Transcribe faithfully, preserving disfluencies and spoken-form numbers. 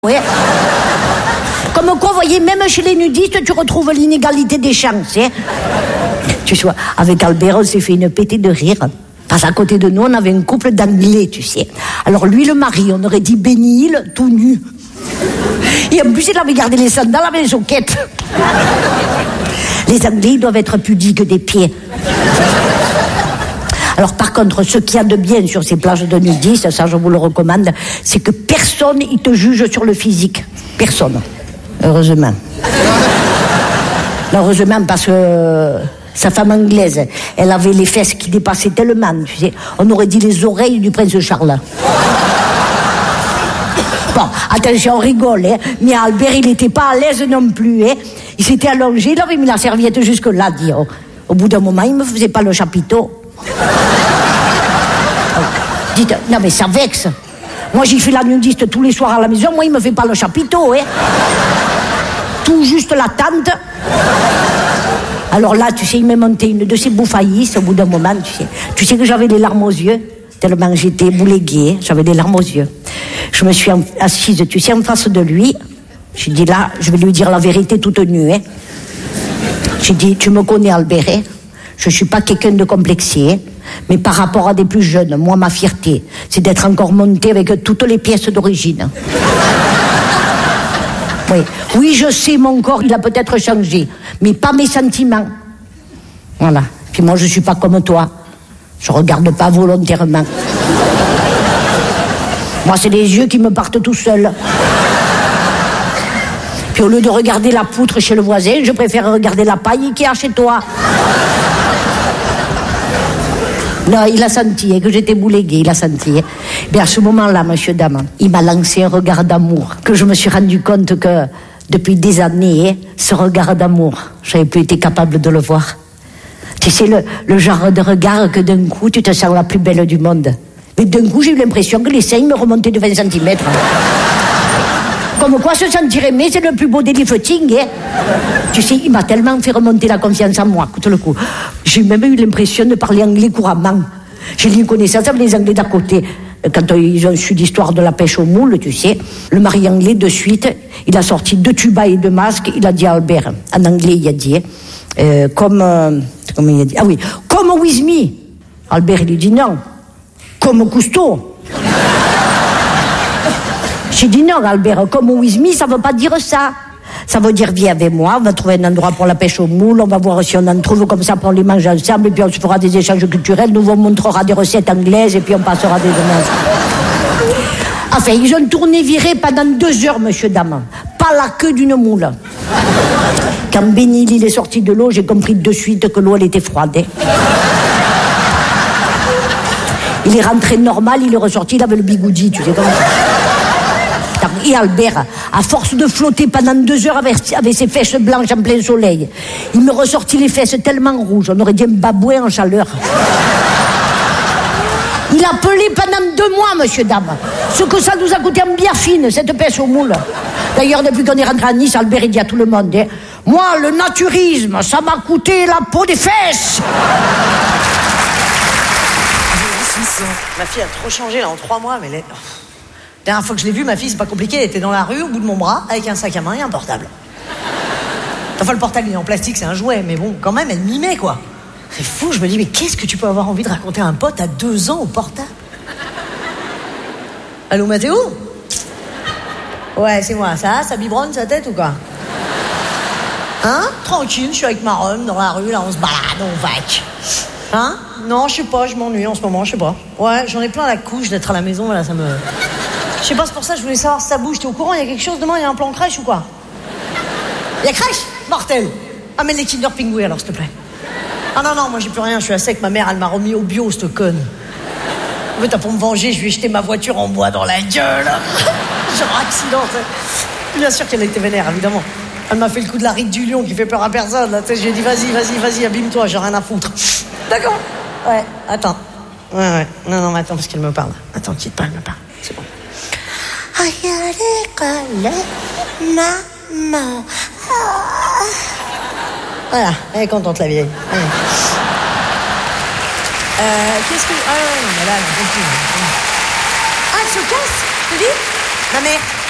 Ouais. Comme quoi, vous voyez, même chez les nudistes, tu retrouves l'inégalité des chances. Hein. Tu vois, avec Albert, on s'est fait une pétée de rire. Parce qu'à côté de nous, on avait un couple d'Anglais, tu sais. Alors lui, le mari, on aurait dit Benny Hill, tout nu. Et en plus, il avait gardé les sandales avec les soquettes. Les Anglais, ils doivent être pudiques des pieds. Alors par contre, ce qu'il y a de bien sur ces plages de nudistes, ça je vous le recommande, c'est que personne ne te juge sur le physique. Personne. Heureusement. Heureusement parce que sa femme anglaise, elle avait les fesses qui dépassaient tellement, tu sais. On aurait dit les oreilles du prince Charles. Bon, attention, on rigole, hein, mais Albert, il n'était pas à l'aise non plus. Hein. Il s'était allongé, il avait mis la serviette jusque-là, dire. Au bout d'un moment, il ne me faisait pas le chapiteau. Dites, non mais ça vexe. Moi j'y fais la nudiste tous les soirs à la maison, moi il me fait pas le chapiteau, hein. Tout juste la tente. Alors là, tu sais, il m'a monté une de ces bouffaillisses au bout d'un moment, tu sais. Tu sais que j'avais les larmes aux yeux, tellement j'étais bouléguée, j'avais des larmes aux yeux. Je me suis assise, tu sais, en face de lui. J'ai dit là, je vais lui dire la vérité toute nue, hein. J'ai dit, tu me connais Albert, hein. Je ne suis pas quelqu'un de complexé, mais par rapport à des plus jeunes, moi, ma fierté, c'est d'être encore montée avec toutes les pièces d'origine. Oui. Oui, je sais, mon corps, il a peut-être changé, mais pas mes sentiments. Voilà. Puis moi, je ne suis pas comme toi. Je ne regarde pas volontairement. Moi, c'est les yeux qui me partent tout seuls. Puis au lieu de regarder la poutre chez le voisin, je préfère regarder la paille qu'il y a chez toi. Non, il a senti hein, que j'étais bouléguée, il a senti. Hein. Mais à ce moment-là, monsieur, dame, il m'a lancé un regard d'amour, que je me suis rendu compte que depuis des années, hein, ce regard d'amour, j'avais plus été capable de le voir. Tu sais, le, le genre de regard que d'un coup, tu te sens la plus belle du monde. Mais d'un coup, j'ai eu l'impression que les seins me remontaient de vingt centimètres. Comme quoi, se sentir aimé, c'est le plus beau des liftings. Hein. Tu sais, il m'a tellement fait remonter la confiance en moi, écoute le coup. J'ai même eu l'impression de parler anglais couramment. J'ai eu une connaissance avec les Anglais d'à côté. Quand ils ont su l'histoire de la pêche au moule, tu sais, le mari anglais, de suite, il a sorti deux tubas et deux masques, il a dit à Albert, en anglais, il a dit, euh, comme, euh, comment il a dit, ah oui, comme with me. Albert, il lui dit non, comme Cousteau. J'ai dit non, Albert, comme with me, ça ne veut pas dire ça. Ça veut dire viens avec moi, on va trouver un endroit pour la pêche au moule, on va voir si on en trouve comme ça, on les mange ensemble, et puis on se fera des échanges culturels, nous on montrera des recettes anglaises, et puis on passera des demandes. Enfin, ils ont tourné viré pendant deux heures, monsieur, dame. Pas la queue d'une moule. Quand Benny il est sorti de l'eau, j'ai compris de suite que l'eau, elle était froide. Hein. Il est rentré normal, il est ressorti, il avait le bigoudi, tu sais comment ça. Et Albert, à force de flotter pendant deux heures avec, avec ses fesses blanches en plein soleil, il me ressortit les fesses tellement rouges, on aurait dit un babouin en chaleur. Il a pelé pendant deux mois, monsieur, dame. Ce que ça nous a coûté en bière fine, cette pêche au moule. D'ailleurs, depuis qu'on est rentré à Nice, Albert, il dit à tout le monde, hein, moi, le naturisme, ça m'a coûté la peau des fesses. Ma fille a trop changé là en trois mois, mais les... La dernière fois que je l'ai vue, ma fille, c'est pas compliqué, elle était dans la rue, au bout de mon bras, avec un sac à main et un portable. Enfin, le portable, il est en plastique, c'est un jouet, mais bon, quand même, elle mimait, quoi. C'est fou, je me dis, mais qu'est-ce que tu peux avoir envie de raconter à un pote à deux ans au portable? Allô, Mathéo? Ouais, c'est moi, ça, ça biberonne sa tête ou quoi? Hein? Tranquille, je suis avec ma Rome dans la rue, là, on se balade, on vaque. Hein? Non, je sais pas, je m'ennuie en ce moment, je sais pas. Ouais, j'en ai plein la couche d'être à la maison, là, ça me... Je sais pas, c'est pour ça que je voulais savoir si ça bouge. T'es au courant, il y a quelque chose demain, il y a un plan crèche ou quoi? Il y a crèche? Mortel. Amène les Kinder Pingouins alors, s'il te plaît. Ah non, non, moi j'ai plus rien, je suis à sec, ma mère, elle m'a remis au bio, cette conne. En fait, t'as pour me venger, je lui ai jeté ma voiture en bois dans la gueule. Genre accident, t'sais. Bien sûr qu'elle était vénère, évidemment. Elle m'a fait le coup de la ride du lion qui fait peur à personne, là, tu sais, je lui ai dit, vas-y, vas-y, vas-y, abîme-toi, j'ai rien à foutre. D'accord? Ouais, attends. Ouais, ouais. Non, non, mais attends, parce qu'elle me parle. Attends, quitte pas, elle me parle. C'est bon. Aïe, à l'école, maman. Voilà, elle est contente, la vieille. Ouais. Euh, qu'est-ce que... Ah, non, mais là, elle a compris. Ah, elle se casse, tu dis? Ma mère.